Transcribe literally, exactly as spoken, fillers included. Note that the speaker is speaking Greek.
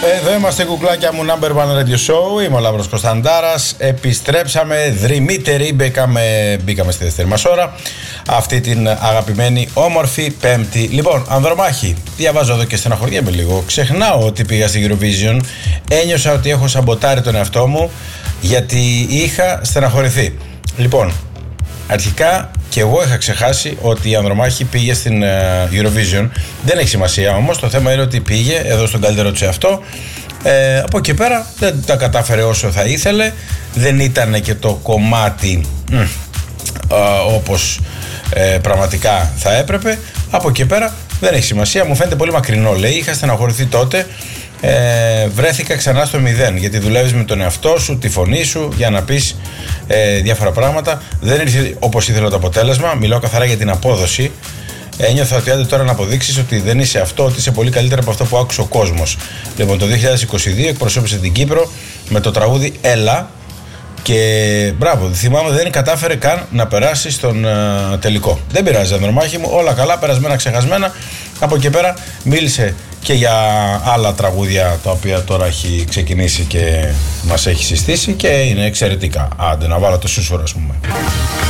Εδώ είμαστε, κουκλάκια μου, Number One Radio Show. Είμαι ο Λαύρος Κωνσταντάρας. Επιστρέψαμε δρυμύτεροι, μπήκαμε, μπήκαμε στη δεύτερη μας ώρα. Αυτή την αγαπημένη όμορφη Πέμπτη. Λοιπόν, Ανδρομάχη, διαβάζω εδώ και στεναχωριέμαι λίγο. Ξεχνάω ότι πήγα στη Eurovision. Ένιωσα ότι έχω σαμποτάρει τον εαυτό μου γιατί είχα στεναχωρηθεί. Λοιπόν, αρχικά και εγώ είχα ξεχάσει ότι η Ανδρομάχη πήγε στην uh, Eurovision. Δεν έχει σημασία όμως, το θέμα είναι ότι πήγε εδώ στον καλύτερο της εαυτό. Ε, από εκεί πέρα δεν τα κατάφερε όσο θα ήθελε. Δεν ήταν και το κομμάτι μ, uh, όπως uh, πραγματικά θα έπρεπε. Από εκεί πέρα δεν έχει σημασία, μου φαίνεται πολύ μακρινό, λέει. Είχα στεναχωρηθεί τότε. Ε, βρέθηκα ξανά στο μηδέν, γιατί δουλεύεις με τον εαυτό σου, τη φωνή σου για να πεις ε, διάφορα πράγματα. Δεν ήρθε όπως ήθελα το αποτέλεσμα. Μιλάω καθαρά για την απόδοση. Ένιωθα ότι άντε τώρα να αποδείξεις ότι δεν είσαι αυτό, ότι είσαι πολύ καλύτερα από αυτό που άκουσε ο κόσμος. Λοιπόν, το δύο χιλιάδες είκοσι δύο εκπροσώπησε την Κύπρο με το τραγούδι Έλα. Και μπράβο, θυμάμαι δεν κατάφερε καν να περάσει στον uh, τελικό. Δεν πειράζει, Ανδρομάχη μου, όλα καλά, περασμένα, ξεχασμένα. Από εκεί πέρα μίλησε και για άλλα τραγούδια τα οποία τώρα έχει ξεκινήσει και μας έχει συστήσει και είναι εξαιρετικά. Άντε να βάλω το σούσουρο, ας πούμε.